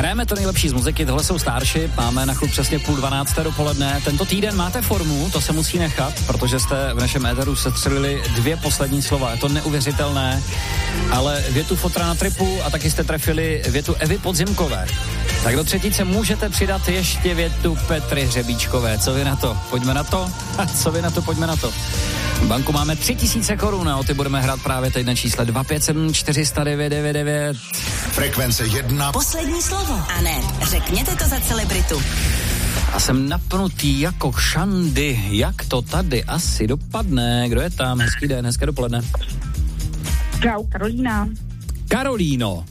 Hrajeme to nejlepší z muziky, tohle jsou Starship, máme na chlup přesně 11:30 dopoledne. Tento týden máte formu, to se musí nechat, protože jste v našem éteru sestřelili 2 poslední slova, je to neuvěřitelné, ale větu Fotra na tripu a taky jste trefili větu Evy Podzimkové. Tak do třetice můžete přidat ještě větu Petry Hřebíčkové. Co vy na to? Pojďme na to? Co vy na to? Pojďme na to. V banku máme 3000 korun a o ty budeme hrát právě teď na čísle 257 409 999. Frekvence 1. Poslední slovo. A ne, řekněte to za celebritu. A jsem napnutý jako šandy. Jak to tady asi dopadne? Kdo je tam? Hezký den, hezké dopoledne. Čau, Karolína. Karolíno.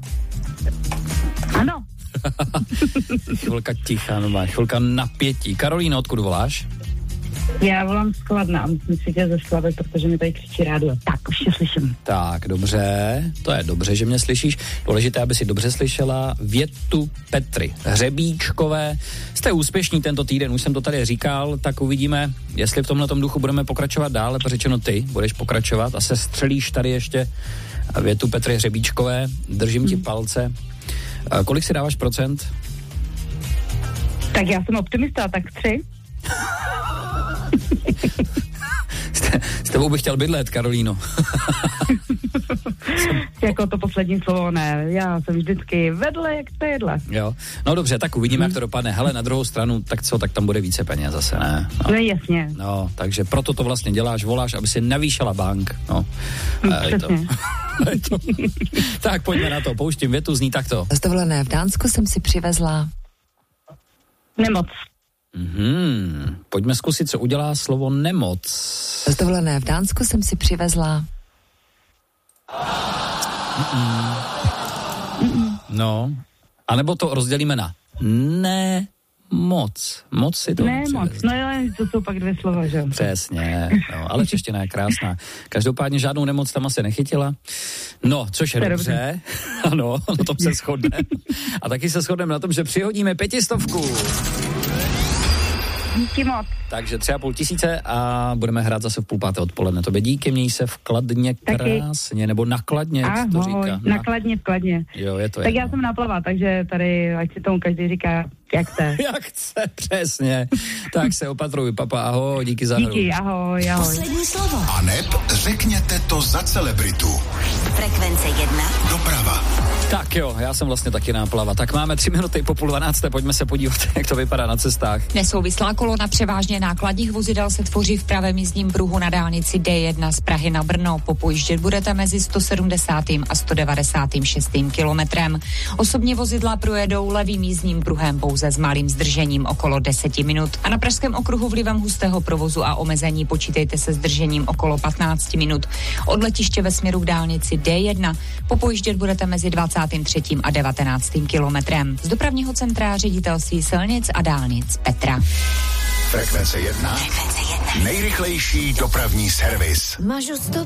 Ano. Chvilka ticha, chvilka napětí. Karolíno, odkud voláš? Já volám z Kladna a musím si tě zaslavit, protože mi tady křičí rádio. Tak, už tě slyším. Tak, dobře. To je dobře, že mě slyšíš. Důležité, aby si dobře slyšela větu Petry Hřebíčkové. Jste úspěšní tento týden, už jsem to tady říkal, tak uvidíme, jestli v tomhletom duchu budeme pokračovat dále, řečeno ty budeš pokračovat a se střelíš tady ještě větu Petry Hřebíčkové. Držím ti palce. Kolik si dáváš procent? Tak já jsem optimista, tak 3. S tebou bych chtěl bydlet, Karolíno. Jako to poslední slovo, ne. Já jsem vždycky vedle, jak to jedle. Jo. No dobře, tak uvidíme, jak to dopadne. Hele, na druhou stranu, tak co, tak tam bude více peněz zase, ne? No jasně. No, takže proto to vlastně děláš, voláš, aby si navýšila bank. No. Přesně. Tak pojďme na to, pouštím větu, zní takto. Z dovolené v Dánsku jsem si přivezla... Nemoc. Pojďme zkusit, co udělá slovo nemoc. Z dovolené v Dánsku jsem si přivezla... No, anebo to rozdělíme na nemoc. Moc si to Nemoc, no jo, to jsou pak 2 slova, že? Přesně, no, ale čeština je krásná. Každopádně žádnou nemoc tam asi nechytila. No, což je dobře. Ano, na tom se shodneme. A taky se shodneme na tom, že přihodíme 500. Díky moc. Takže 3500 a budeme hrát zase v 4:30 odpoledne. Tobě díky, měj se v Kladně krásně, nebo na Kladně, jak to říká. Na Kladně v Kladně. Jo, je to tak já jsem na Plava, takže tady, ať si tomu každý říká, jak chce. Jak chce, přesně. Tak se opatruj, papa, ahoj, díky za hru. Díky, ahoj. Poslední slovo. A neb řekněte to za celebritu. Frekvence 1. Doprava. Tak jo, já jsem vlastně taky na Plava. Tak máme 3 minuty po 11:30, pojďme se podívat, jak to vypadá na cestách. Nesouvislá kolona převážně nákladních vozidel se tvoří v pravém jízdním pruhu na dálnici D1 z Prahy na Brno. Popojíždět budete mezi 170. a 196. kilometrem. Osobní vozidla projedou levým jízdním pruhem pouze s malým zdržením okolo 10 minut. A na pražském okruhu vlivem hustého provozu a omezení počítejte se zdržením okolo 15 minut. Od letiště ve směru k dálnici D1 popojíždět budete mezi 23. a 19. kilometrem. Z dopravního centra Ředitelství silnic a dálnic Petra. Frekvence 1. Nejrychlejší dopravní servis. Mažu stop.